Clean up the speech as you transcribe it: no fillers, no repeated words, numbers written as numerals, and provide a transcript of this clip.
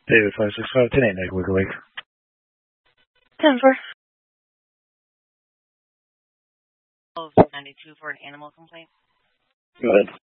David 565 10 week a week. 10-4. 92 for an animal complaint. Go ahead.